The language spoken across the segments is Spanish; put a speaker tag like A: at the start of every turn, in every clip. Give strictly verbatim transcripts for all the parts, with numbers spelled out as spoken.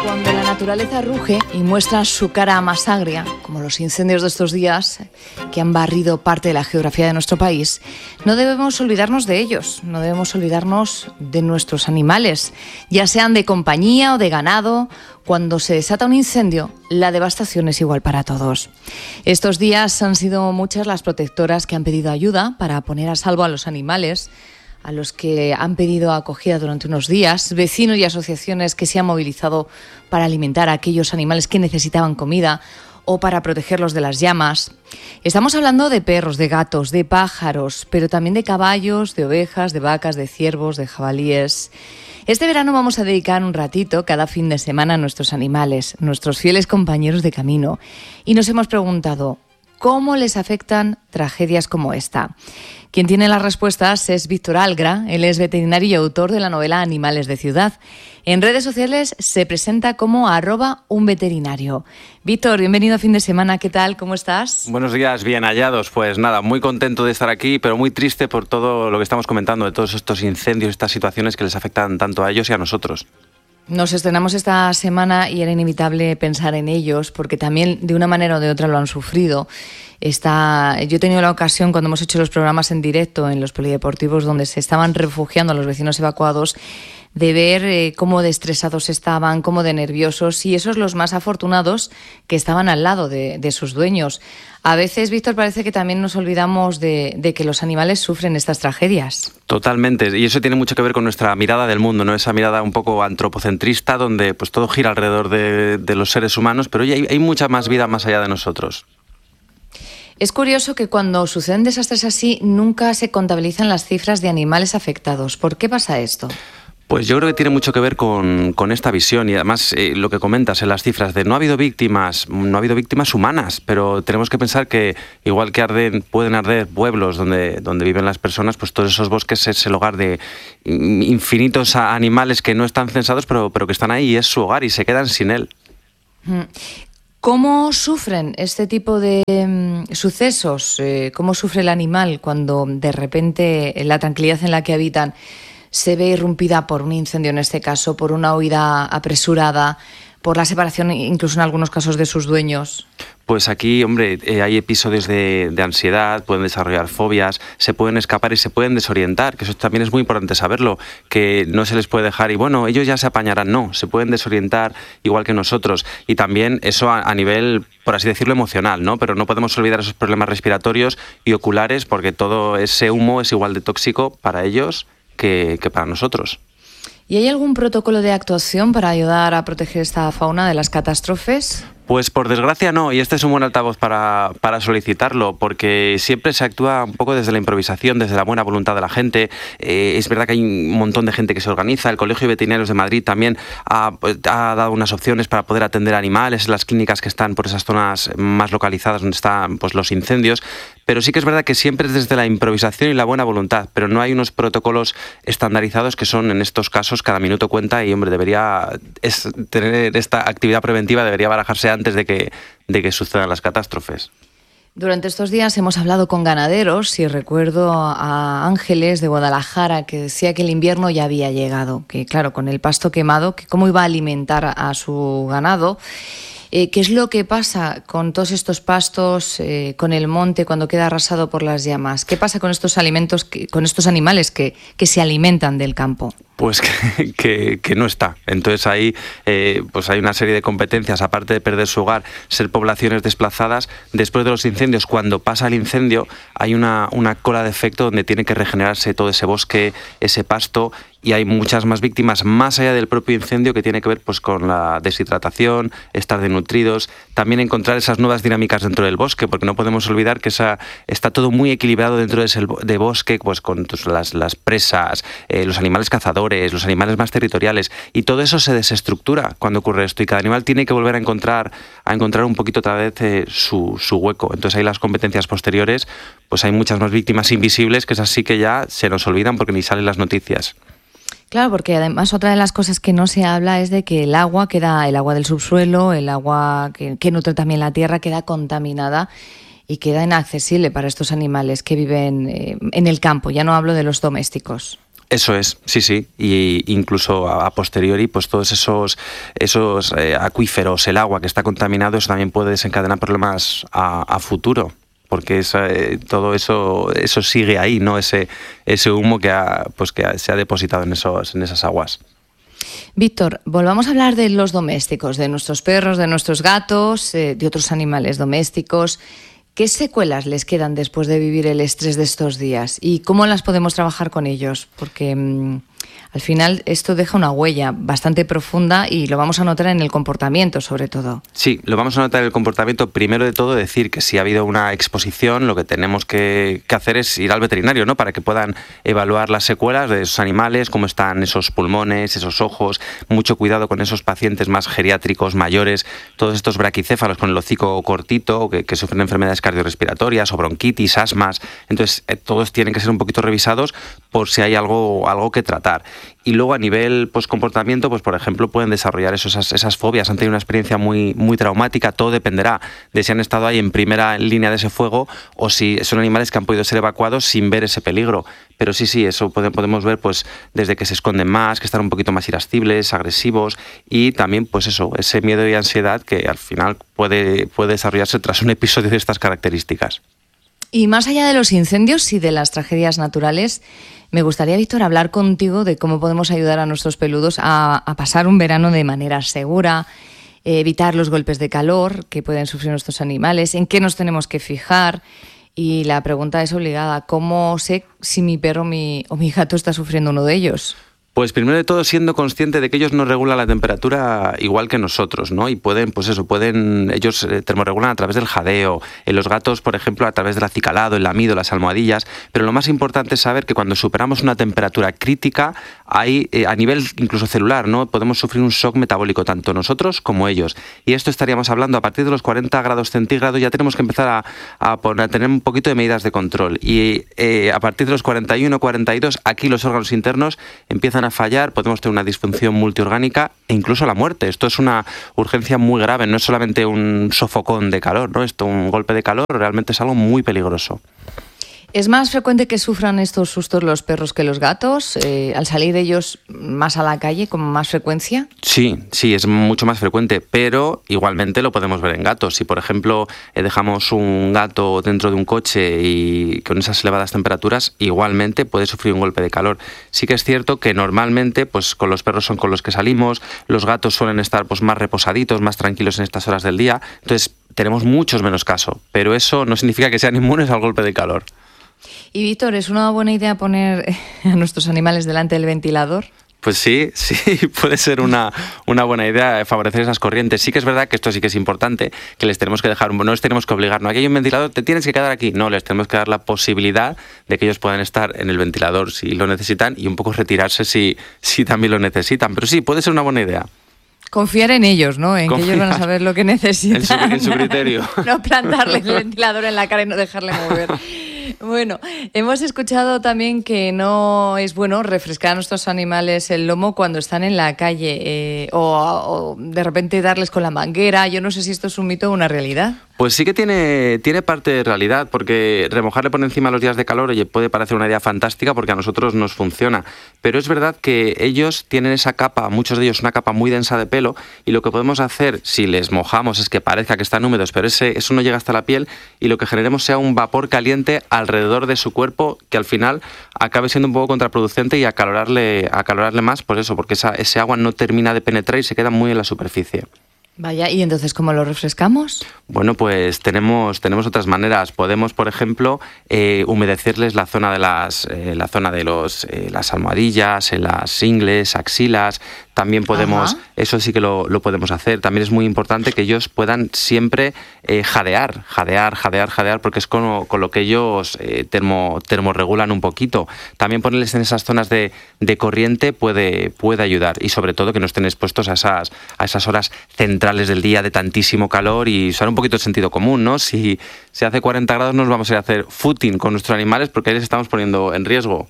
A: Cuando la naturaleza ruge y muestra su cara más agria, como los incendios de estos días que han barrido parte de la geografía de nuestro país, no debemos olvidarnos de ellos, no debemos olvidarnos de nuestros animales, ya sean de compañía o de ganado. Cuando se desata un incendio, la devastación es igual para todos. Estos días han sido muchas las protectoras que han pedido ayuda para poner a salvo a los animales, a los que han pedido acogida durante unos días, vecinos y asociaciones que se han movilizado para alimentar a aquellos animales que necesitaban comida o para protegerlos de las llamas. Estamos hablando de perros, de gatos, de pájaros, pero también de caballos, de ovejas, de vacas, de ciervos, de jabalíes. Este verano vamos a dedicar un ratito cada fin de semana a nuestros animales, nuestros fieles compañeros de camino. Y nos hemos preguntado, ¿cómo les afectan tragedias como esta? Quien tiene las respuestas es Víctor Algra. Él es veterinario y autor de la novela Animales de Ciudad. En redes sociales se presenta como arroba un veterinario. Víctor, bienvenido a Fin de Semana. ¿Qué tal? ¿Cómo estás?
B: Buenos días, bien hallados. Pues nada, muy contento de estar aquí, pero muy triste por todo lo que estamos comentando, de todos estos incendios, estas situaciones que les afectan tanto a ellos y a nosotros.
A: Nos estrenamos esta semana y era inevitable pensar en ellos porque también de una manera o de otra lo han sufrido. Está, yo he tenido la ocasión cuando hemos hecho los programas en directo en los polideportivos donde se estaban refugiando los vecinos evacuados de ver eh, cómo de estresados estaban, cómo de nerviosos, y esos los más afortunados que estaban al lado de, de sus dueños. A veces, Víctor, parece que también nos olvidamos de, de que los animales sufren estas tragedias.
B: Totalmente, y eso tiene mucho que ver con nuestra mirada del mundo, ¿no? Esa mirada un poco antropocentrista donde pues todo gira alrededor de, de los seres humanos, pero hay, hay mucha más vida más allá de nosotros.
A: Es curioso que cuando suceden desastres así nunca se contabilizan las cifras de animales afectados. ¿Por qué pasa esto?
B: Pues yo creo que tiene mucho que ver con, con esta visión y además eh, lo que comentas en las cifras de no ha habido víctimas, no ha habido víctimas humanas, pero tenemos que pensar que igual que arden, pueden arder pueblos donde, donde viven las personas, pues todos esos bosques es el hogar de infinitos animales que no están censados, pero, pero que están ahí y es su hogar y se quedan sin él.
A: ¿Cómo sufren este tipo de um, sucesos? Eh, ¿Cómo sufre el animal cuando de repente la tranquilidad en la que habitan se ve irrumpida por un incendio, en este caso, por una huida apresurada, por la separación incluso en algunos casos de sus dueños?
B: Pues aquí, hombre, eh, hay episodios de, de ansiedad, pueden desarrollar fobias, se pueden escapar y se pueden desorientar, que eso también es muy importante saberlo, que no se les puede dejar y bueno, ellos ya se apañarán, no, se pueden desorientar igual que nosotros y también eso a, a nivel, por así decirlo, emocional, ¿no? Pero no podemos olvidar esos problemas respiratorios y oculares porque todo ese humo es igual de tóxico para ellos que, que para nosotros.
A: ¿Y hay algún protocolo de actuación para ayudar a proteger esta fauna de las catástrofes?
B: Pues por desgracia no, y este es un buen altavoz para, para solicitarlo, porque siempre se actúa un poco desde la improvisación, desde la buena voluntad de la gente. Eh, es verdad que hay un montón de gente que se organiza, el Colegio de Veterinarios de Madrid también ha, ha dado unas opciones para poder atender animales en las clínicas que están por esas zonas más localizadas donde están pues, los incendios, pero sí que es verdad que siempre es desde la improvisación y la buena voluntad, pero no hay unos protocolos estandarizados que son en estos casos cada minuto cuenta y hombre, debería es, tener esta actividad preventiva debería barajarse antes de que, de que sucedan las catástrofes.
A: Durante estos días hemos hablado con ganaderos y recuerdo a Ángeles de Guadalajara que decía que el invierno ya había llegado, que claro, con el pasto quemado, que cómo iba a alimentar a su ganado. Eh, ¿Qué es lo que pasa con todos estos pastos, eh, con el monte cuando queda arrasado por las llamas? ¿Qué pasa con estos alimentos, que, con estos animales que, que se alimentan del campo?
B: Pues que, que, que no está. Entonces ahí eh, pues hay una serie de competencias, aparte de perder su hogar, ser poblaciones desplazadas. Después de los incendios, cuando pasa el incendio, hay una, una cola de efecto donde tiene que regenerarse todo ese bosque, ese pasto, y hay muchas más víctimas más allá del propio incendio que tiene que ver pues con la deshidratación, estar desnutridos, también encontrar esas nuevas dinámicas dentro del bosque, porque no podemos olvidar que esa, está todo muy equilibrado dentro de ese de bosque, pues con pues, las, las presas, eh, los animales cazadores, los animales más territoriales, y todo eso se desestructura cuando ocurre esto, y cada animal tiene que volver a encontrar, a encontrar un poquito otra vez eh, su, su hueco. Entonces ahí las competencias posteriores, pues hay muchas más víctimas invisibles, que es así que ya se nos olvidan porque ni salen las noticias.
A: Claro, porque además otra de las cosas que no se habla es de que el agua queda, el agua del subsuelo, el agua que, que nutre también la tierra, queda contaminada y queda inaccesible para estos animales que viven eh, en el campo. Ya no hablo de los domésticos.
B: Eso es, sí, sí, y incluso a, a posteriori, pues todos esos, esos eh, acuíferos, el agua que está contaminado, eso también puede desencadenar problemas a, a futuro, porque es, eh, todo eso eso sigue ahí, ¿no? Ese ese humo que ha, pues que ha, se ha depositado en esos en esas aguas.
A: Víctor, volvamos a hablar de los domésticos, de nuestros perros, de nuestros gatos, eh, de otros animales domésticos. ¿Qué secuelas les quedan después de vivir el estrés de estos días? ¿Y cómo las podemos trabajar con ellos? Porque mmm, al final esto deja una huella bastante profunda y lo vamos a notar en el comportamiento, sobre todo.
B: Sí, lo vamos a notar en el comportamiento. Primero de todo, decir que si ha habido una exposición, lo que tenemos que, que hacer es ir al veterinario, ¿no? Para que puedan evaluar las secuelas de esos animales, cómo están esos pulmones, esos ojos. Mucho cuidado con esos pacientes más geriátricos, mayores, todos estos braquicéfalos con el hocico cortito, que, que sufren enfermedades cardiorrespiratorias o bronquitis, asmas. Entonces, eh, todos tienen que ser un poquito revisados por si hay algo, algo que tratar. Y luego a nivel pues, comportamiento, pues por ejemplo pueden desarrollar eso, esas, esas fobias, han tenido una experiencia muy, muy traumática. Todo dependerá de si han estado ahí en primera línea de ese fuego o si son animales que han podido ser evacuados sin ver ese peligro. Pero sí, sí, eso podemos ver pues desde que se esconden más, que están un poquito más irascibles, agresivos, y también pues eso, ese miedo y ansiedad que al final puede, puede desarrollarse tras un episodio de estas características.
A: Y más allá de los incendios y de las tragedias naturales, me gustaría, Víctor, hablar contigo de cómo podemos ayudar a nuestros peludos a, a pasar un verano de manera segura, eh, evitar los golpes de calor que pueden sufrir nuestros animales, en qué nos tenemos que fijar. Y la pregunta es obligada: ¿cómo sé si mi perro mi, o mi gato está sufriendo uno de ellos?
B: Pues primero de todo siendo consciente de que ellos no regulan la temperatura igual que nosotros, ¿no? Y pueden, pues eso, pueden, ellos eh, termorregulan a través del jadeo, en los gatos, por ejemplo, a través del acicalado, el lamido, las almohadillas, pero lo más importante es saber que cuando superamos una temperatura crítica, hay, eh, a nivel incluso celular, ¿no? Podemos sufrir un shock metabólico, tanto nosotros como ellos. Y esto estaríamos hablando a partir de los cuarenta grados centígrados, ya tenemos que empezar a, a, poner, a tener un poquito de medidas de control. Y eh, a partir de los cuarenta y uno, cuarenta y dos, aquí los órganos internos empiezan a fallar, podemos tener una disfunción multiorgánica e incluso la muerte. Esto es una urgencia muy grave, no es solamente un sofocón de calor, ¿no? Esto, un golpe de calor, realmente es algo muy peligroso.
A: ¿Es más frecuente que sufran estos sustos los perros que los gatos? Eh, ¿Al salir ellos más a la calle con más frecuencia?
B: Sí, sí, es mucho más frecuente, pero igualmente lo podemos ver en gatos. Si, por ejemplo, eh, dejamos un gato dentro de un coche y con esas elevadas temperaturas, igualmente puede sufrir un golpe de calor. Sí que es cierto que normalmente, pues con los perros son con los que salimos, los gatos suelen estar pues más reposaditos, más tranquilos en estas horas del día, entonces tenemos muchos menos caso, pero eso no significa que sean inmunes al golpe de calor.
A: Y Víctor, ¿es una buena idea poner a nuestros animales delante del ventilador?
B: Pues sí, sí, puede ser una, una buena idea favorecer esas corrientes. Sí que es verdad que esto sí que es importante, que les tenemos que dejar, no les tenemos que obligar, no, aquí hay un ventilador, te tienes que quedar aquí. No, les tenemos que dar la posibilidad de que ellos puedan estar en el ventilador si lo necesitan y un poco retirarse si, si también lo necesitan. Pero sí, puede ser una buena idea.
A: Confiar en ellos, ¿no? En Confiar. Que ellos van a saber lo que necesitan.
B: En su, en su criterio.
A: No plantarles el ventilador en la cara y no dejarle mover. Bueno, hemos escuchado también que no es bueno refrescar a nuestros animales el lomo cuando están en la calle eh, o, o de repente darles con la manguera. Yo no sé si esto es un mito o una realidad.
B: Pues sí que tiene, tiene parte de realidad, porque remojarle por encima los días de calor, oye, puede parecer una idea fantástica porque a nosotros nos funciona. Pero es verdad que ellos tienen esa capa, muchos de ellos una capa muy densa de pelo, y lo que podemos hacer si les mojamos es que parezca que están húmedos, pero ese, eso no llega hasta la piel, y lo que generemos sea un vapor caliente alrededor de su cuerpo que al final acabe siendo un poco contraproducente y acalorarle, acalorarle más, pues eso, porque esa, ese agua no termina de penetrar y se queda muy en la superficie.
A: Vaya, ¿y entonces cómo lo refrescamos?
B: Bueno, pues tenemos, tenemos otras maneras. Podemos, por ejemplo, eh, humedecerles la zona de las, eh, la zona de los, eh, las almohadillas, en las ingles, axilas. También podemos, Ajá. eso sí que lo, lo podemos hacer. También es muy importante que ellos puedan siempre eh, jadear, jadear, jadear, jadear, porque es con, con lo que ellos eh, termo, termorregulan un poquito. También ponerles en esas zonas de, de corriente puede, puede ayudar, y sobre todo que no estén expuestos a esas, a esas horas centrales del día de tantísimo calor y usar un poquito de sentido común, ¿no? Si se hace cuarenta grados no nos vamos a ir a hacer footing con nuestros animales porque ahí les estamos poniendo en riesgo.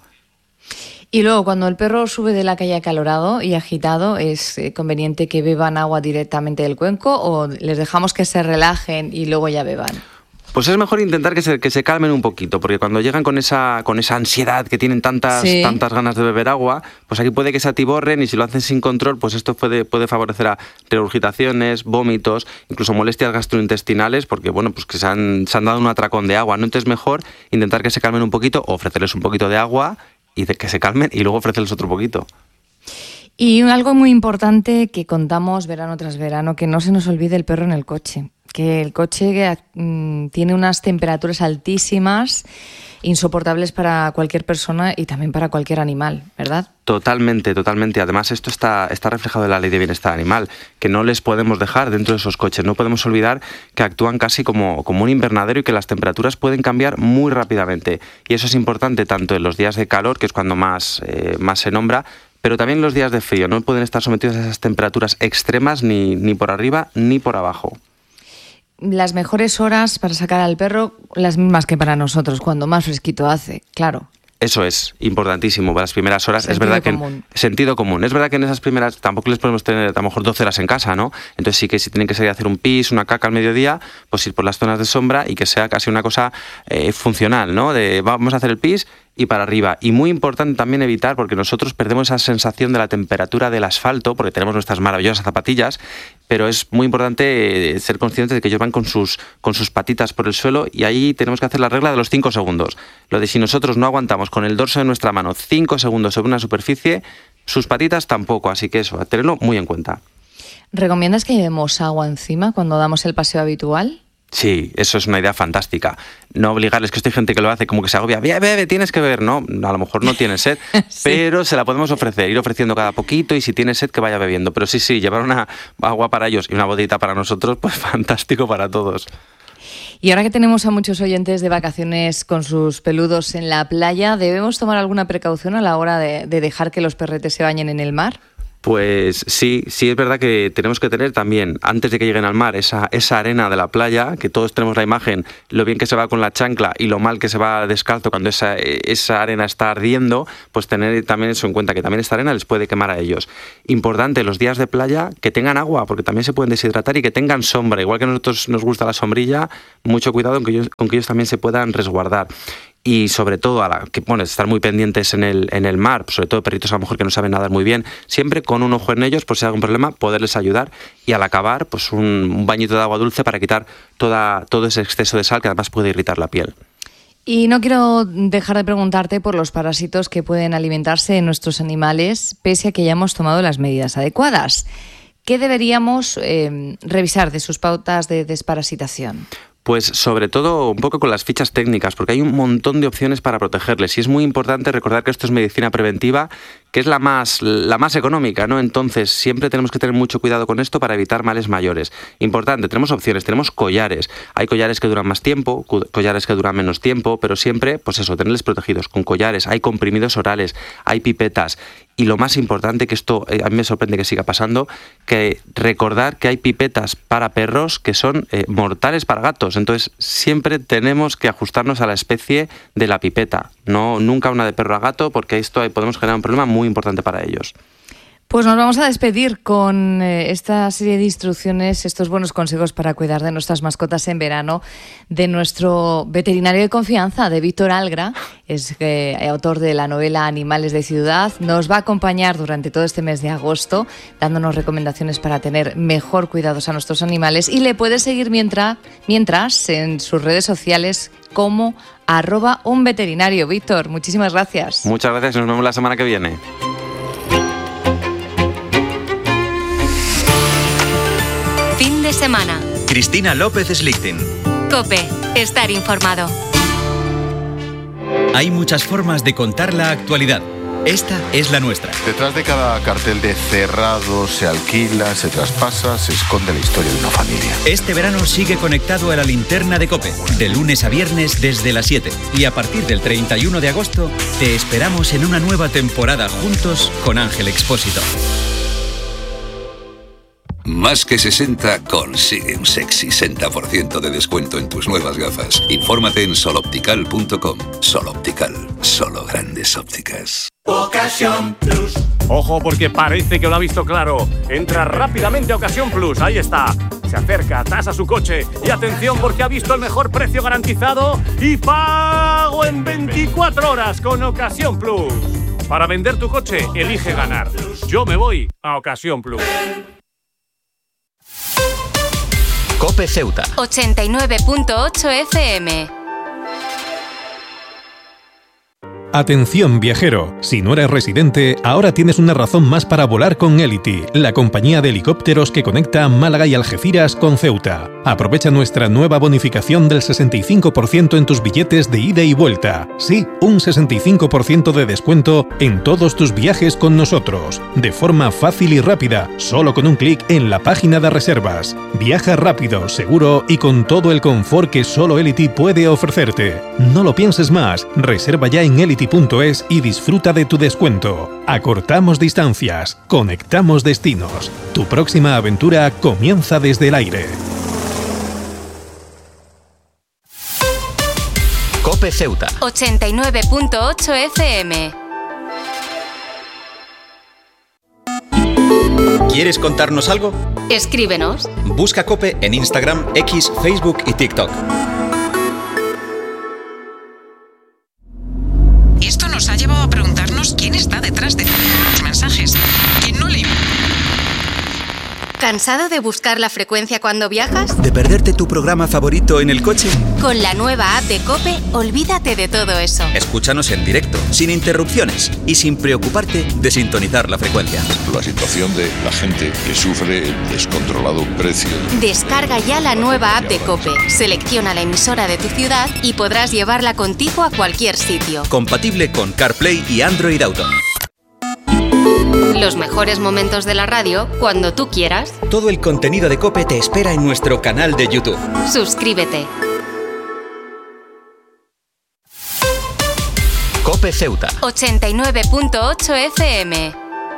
A: Y luego, cuando el perro sube de la calle acalorado y agitado, ¿es conveniente que beban agua directamente del cuenco o les dejamos que se relajen y luego ya beban?
B: Pues es mejor intentar que se, que se calmen un poquito, porque cuando llegan con esa, con esa ansiedad, que tienen tantas, sí. tantas ganas de beber agua, pues aquí puede que se atiborren y si lo hacen sin control, pues esto puede, puede favorecer a regurgitaciones, vómitos, incluso molestias gastrointestinales, porque bueno, pues que se han, se han dado un atracón de agua, ¿no? Entonces es mejor intentar que se calmen un poquito, ofrecerles un poquito de agua y de que se calmen y luego ofrecerles otro poquito.
A: Y algo muy importante que contamos verano tras verano, que no se nos olvide el perro en el coche. Que el coche mm, tiene unas temperaturas altísimas, insoportables para cualquier persona y también para cualquier animal, ¿verdad?
B: Totalmente, totalmente. Además, esto está, está reflejado en la Ley de Bienestar Animal, que no les podemos dejar dentro de esos coches. No podemos olvidar que actúan casi como, como un invernadero y que las temperaturas pueden cambiar muy rápidamente. Y eso es importante tanto en los días de calor, que es cuando más, eh, más se nombra, pero también en los días de frío. No pueden estar sometidos a esas temperaturas extremas ni, ni por arriba ni por abajo.
A: Las mejores horas para sacar al perro, las mismas que para nosotros, cuando más fresquito hace, claro.
B: Eso es importantísimo para las primeras horas. Sentido es verdad
A: común.
B: que sentido común. Es verdad que en esas primeras tampoco les podemos tener a lo mejor doce horas en casa, ¿no? Entonces sí que si tienen que salir a hacer un pis, una caca al mediodía, pues ir por las zonas de sombra y que sea casi una cosa eh, funcional, ¿no? De vamos a hacer el pis y para arriba. Y muy importante también evitar, porque nosotros perdemos esa sensación de la temperatura del asfalto, porque tenemos nuestras maravillosas zapatillas, pero es muy importante ser conscientes de que ellos van con sus, con sus patitas por el suelo y ahí tenemos que hacer la regla de los cinco segundos. Lo de si nosotros no aguantamos con el dorso de nuestra mano cinco segundos sobre una superficie, sus patitas tampoco, así que eso, a tenerlo muy en cuenta.
A: ¿Recomiendas que llevemos agua encima cuando damos el paseo habitual?
B: Sí, eso es una idea fantástica. No obligarles, que esto hay gente que lo hace como que se agobia, bebe, bebe, tienes que beber. No, a lo mejor no tiene sed, sí. Pero se la podemos ofrecer, ir ofreciendo cada poquito y si tiene sed que vaya bebiendo. Pero sí, sí, llevar una agua para ellos y una botellita para nosotros, pues fantástico para todos.
A: Y ahora que tenemos a muchos oyentes de vacaciones con sus peludos en la playa, ¿debemos tomar alguna precaución a la hora de, de dejar que los perretes se bañen en el mar?
B: Pues sí, sí es verdad que tenemos que tener también, antes de que lleguen al mar, esa, esa arena de la playa, que todos tenemos la imagen, lo bien que se va con la chancla y lo mal que se va descalzo cuando esa, esa arena está ardiendo, pues tener también eso en cuenta, que también esta arena les puede quemar a ellos. Importante, los días de playa, que tengan agua, porque también se pueden deshidratar y que tengan sombra. Igual que a nosotros nos gusta la sombrilla, mucho cuidado con que ellos, con que ellos también se puedan resguardar. Y sobre todo, a la, que, bueno, estar muy pendientes en el, en el mar, sobre todo perritos a lo mejor que no saben nadar muy bien, siempre con un ojo en ellos, por si hay algún problema, poderles ayudar y al acabar, pues un, un bañito de agua dulce para quitar toda, todo ese exceso de sal que además puede irritar la piel.
A: Y no quiero dejar de preguntarte por los parásitos que pueden alimentarse en nuestros animales, pese a que ya hemos tomado las medidas adecuadas. ¿Qué deberíamos eh, revisar de sus pautas de desparasitación?
B: Pues sobre todo un poco con las fichas técnicas, porque hay un montón de opciones para protegerles y es muy importante recordar que esto es medicina preventiva, que es la más, la más económica, ¿no? Entonces siempre tenemos que tener mucho cuidado con esto para evitar males mayores. Importante, tenemos opciones, tenemos collares. Hay collares que duran más tiempo, collares que duran menos tiempo, pero siempre, pues eso, tenerles protegidos con collares. Hay comprimidos orales, hay pipetas. Y lo más importante, que esto eh, a mí me sorprende que siga pasando, que recordar que hay pipetas para perros que son eh, mortales para gatos. Entonces siempre tenemos que ajustarnos a la especie de la pipeta, no nunca una de perro a gato, porque esto ahí podemos generar un problema muy importante para ellos.
A: Pues nos vamos a despedir con eh, esta serie de instrucciones, estos buenos consejos para cuidar de nuestras mascotas en verano, de nuestro veterinario de confianza, de Víctor Algra, es eh, autor de la novela Animales de Ciudad. Nos va a acompañar durante todo este mes de agosto, dándonos recomendaciones para tener mejor cuidados a nuestros animales. Y le puedes seguir mientras, mientras en sus redes sociales como arroba un veterinario. Víctor, muchísimas gracias.
B: Muchas gracias y nos vemos la semana que viene.
C: Fin de semana.
D: Cristina López Slichting.
C: COPE. Estar informado.
D: Hay muchas formas de contar la actualidad. Esta es la nuestra.
E: Detrás de cada cartel de cerrado, se alquila, se traspasa, se esconde la historia de una familia.
D: Este verano sigue conectado a la linterna de COPE, de lunes a viernes desde las siete. Y a partir del treinta y uno de agosto, te esperamos en una nueva temporada juntos con Ángel Expósito.
F: Más que sesenta consigue un sexy sesenta por ciento de descuento en tus nuevas gafas. Infórmate en soloptical punto com. Soloptical, solo grandes ópticas.
G: Ocasión Plus. Ojo porque parece que lo ha visto claro. Entra rápidamente a Ocasión Plus, ahí está.
H: Se acerca, tasa su coche y atención porque ha visto el mejor precio garantizado y pago en veinticuatro horas con Ocasión Plus. Para vender tu coche, elige ganar. Yo me voy a Ocasión Plus.
D: COPE Ceuta.
C: ochenta y nueve punto ocho F M.
I: Atención viajero, si no eres residente, ahora tienes una razón más para volar con Elity, la compañía de helicópteros que conecta Málaga y Algeciras con Ceuta. Aprovecha nuestra nueva bonificación del sesenta y cinco por ciento en tus billetes de ida y vuelta. Sí, un sesenta y cinco por ciento de descuento en todos tus viajes con nosotros, de forma fácil y rápida, solo con un clic en la página de reservas. Viaja rápido, seguro y con todo el confort que solo Elity puede ofrecerte. No lo pienses más, reserva ya en Elity punto es y disfruta de tu descuento. Acortamos distancias, conectamos destinos. Tu próxima aventura comienza desde el aire.
D: COPE Ceuta.
C: ochenta y nueve punto ocho F M.
D: ¿Quieres contarnos algo?
C: Escríbenos.
D: Busca COPE en Instagram, X, Facebook y TikTok.
J: Esto nos ha llevado a preguntarnos quién está detrás de los mensajes. ¿Quién no le...
C: ¿Cansado de buscar la frecuencia cuando viajas?
K: ¿De perderte tu programa favorito en el coche?
C: Con la nueva app de COPE, olvídate de todo eso.
K: Escúchanos en directo, sin interrupciones y sin preocuparte de sintonizar la frecuencia.
L: La situación de la gente que sufre el descontrolado precio.
C: Descarga ya la nueva app de COPE, selecciona la emisora de tu ciudad y podrás llevarla contigo a cualquier sitio.
K: Compatible con CarPlay y Android Auto.
C: Los mejores momentos de la radio cuando tú quieras.
K: Todo el contenido de COPE te espera en nuestro canal de YouTube.
C: Suscríbete.
D: COPE Ceuta.
C: ochenta y nueve punto ocho F M.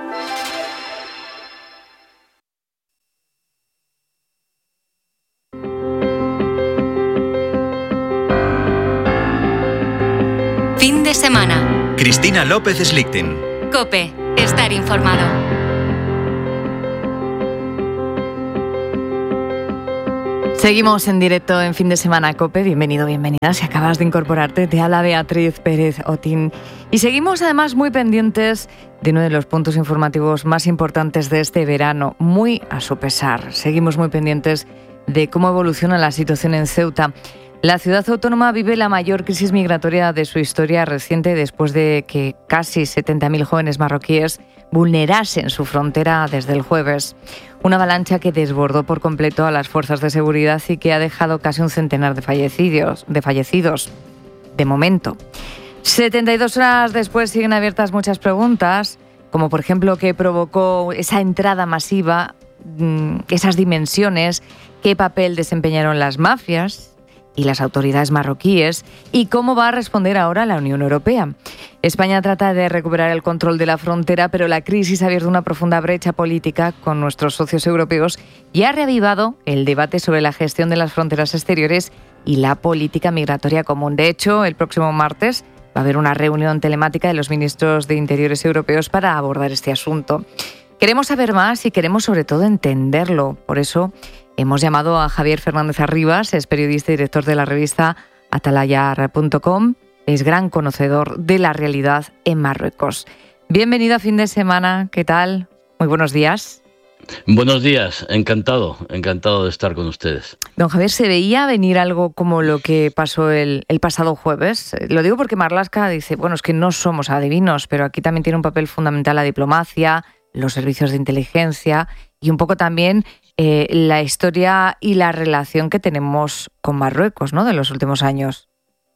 C: Fin de semana.
K: Cristina López Slichting.
C: COPE. Estar informado.
A: Seguimos en directo en Fin de Semana COPE. Bienvenido, bienvenida. Si acabas de incorporarte, te habla Beatriz Pérez Otín. Y seguimos además muy pendientes de uno de los puntos informativos más importantes de este verano, muy a su pesar. Seguimos muy pendientes de cómo evoluciona la situación en Ceuta. La ciudad autónoma vive la mayor crisis migratoria de su historia reciente después de que casi setenta mil jóvenes marroquíes vulnerasen su frontera desde el jueves. Una avalancha que desbordó por completo a las fuerzas de seguridad y que ha dejado casi un centenar de fallecidos, de fallecidos, de momento. setenta y dos horas después siguen abiertas muchas preguntas, como por ejemplo qué provocó esa entrada masiva, esas dimensiones, qué papel desempeñaron las mafias y las autoridades marroquíes, y cómo va a responder ahora la Unión Europea. España trata de recuperar el control de la frontera, pero la crisis ha abierto una profunda brecha política con nuestros socios europeos y ha reavivado el debate sobre la gestión de las fronteras exteriores y la política migratoria común. De hecho, el próximo martes va a haber una reunión telemática de los ministros de Interiores europeos para abordar este asunto. Queremos saber más y queremos sobre todo entenderlo. Por eso hemos llamado a Javier Fernández Arribas, es periodista y director de la revista Atalayar punto com, es gran conocedor de la realidad en Marruecos. Bienvenido a Fin de Semana, ¿qué tal? Muy buenos días.
M: Buenos días, encantado, encantado de estar con ustedes.
A: Don Javier, ¿se veía venir algo como lo que pasó el, el pasado jueves? Lo digo porque Marlaska dice, bueno, es que no somos adivinos, pero aquí también tiene un papel fundamental la diplomacia, los servicios de inteligencia y un poco también eh, la historia y la relación que tenemos con Marruecos, ¿no?, de los últimos años.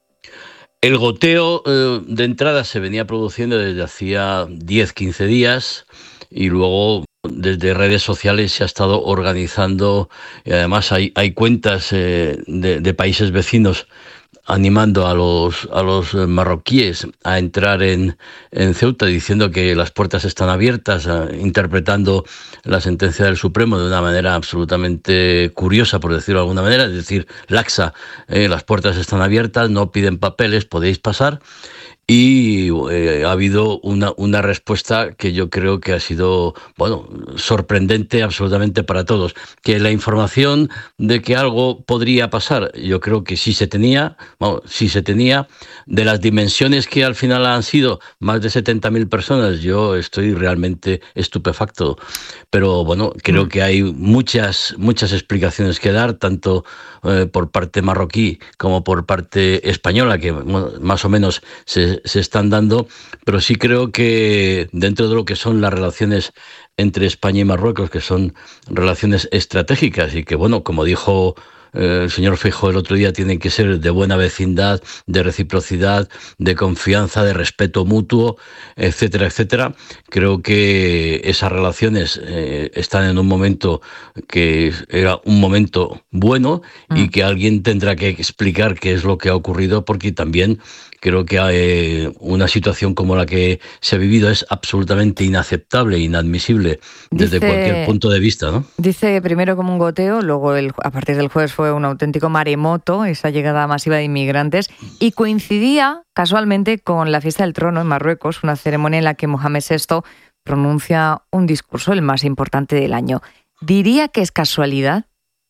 M: El goteo eh, de entrada se venía produciendo desde hacía diez, quince días y luego desde redes sociales se ha estado organizando, y además hay, hay cuentas eh, de, de países vecinos animando a los a los marroquíes a entrar en, en Ceuta, diciendo que las puertas están abiertas, eh, interpretando la sentencia del Supremo de una manera absolutamente curiosa, por decirlo de alguna manera, es decir, laxa, eh, las puertas están abiertas, no piden papeles, podéis pasar. y eh, ha habido una, una respuesta que yo creo que ha sido, bueno, sorprendente absolutamente para todos. Que la información de que algo podría pasar, yo creo que sí se tenía, bueno, sí se tenía. De las dimensiones que al final han sido más de setenta mil personas, yo estoy realmente estupefacto. Pero bueno, creo mm. que hay muchas, muchas explicaciones que dar, tanto eh, por parte marroquí como por parte española, que bueno, más o menos se, se están dando, pero sí creo que dentro de lo que son las relaciones entre España y Marruecos, que son relaciones estratégicas y que, bueno, como dijo el señor Feijóo el otro día, tienen que ser de buena vecindad, de reciprocidad, de confianza, de respeto mutuo, etcétera, etcétera. Creo que esas relaciones eh, están en un momento que era un momento bueno mm. y que alguien tendrá que explicar qué es lo que ha ocurrido, porque también creo que eh, una situación como la que se ha vivido es absolutamente inaceptable, inadmisible desde dice, cualquier punto de vista, ¿no?
A: Dice primero como un goteo, luego el, a partir del jueves fue un auténtico maremoto, esa llegada masiva de inmigrantes, y coincidía casualmente con la fiesta del trono en Marruecos, una ceremonia en la que Mohamed sexto pronuncia un discurso, el más importante del año. ¿Diría que es casualidad?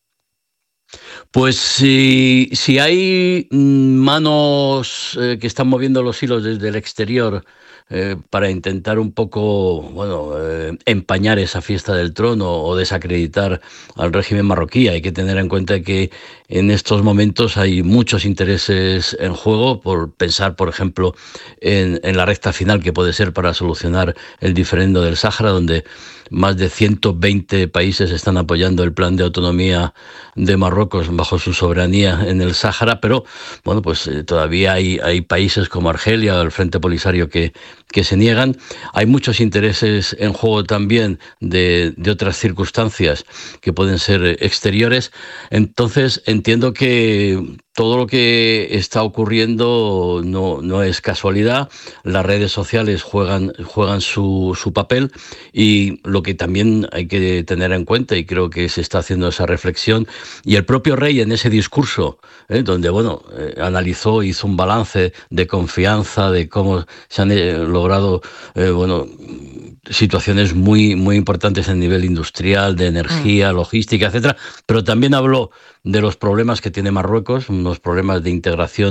M: Pues si, si hay manos eh, que están moviendo los hilos desde el exterior eh, para intentar un poco, bueno, eh, empañar esa fiesta del trono o desacreditar al régimen marroquí, hay que tener en cuenta que en estos momentos hay muchos intereses en juego, por pensar, por ejemplo, en, en la recta final que puede ser para solucionar el diferendo del Sáhara, donde más de ciento veinte países están apoyando el plan de autonomía de Marruecos bajo su soberanía en el Sáhara, pero bueno, pues eh, todavía hay, hay países como Argelia o el Frente Polisario que, que se niegan. Hay muchos intereses en juego también de, de otras circunstancias que pueden ser exteriores. Entonces entiendo que todo lo que está ocurriendo no, no es casualidad. Las redes sociales juegan, juegan su, su papel, y lo que también hay que tener en cuenta, y creo que se está haciendo esa reflexión, y el propio rey en ese discurso, eh, donde bueno eh, analizó, hizo un balance de confianza, de cómo se han eh, logrado eh, bueno situaciones muy, muy importantes a nivel industrial, de energía, logística, etcétera, pero también habló de los problemas que tiene Marruecos, unos problemas de integración